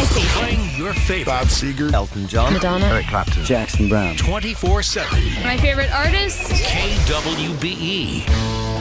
My station. Playing your favorite. Bob Seger, Elton John, Madonna. Eric Clapton, Jackson Brown. 24/7. My favorite artist. KWBE.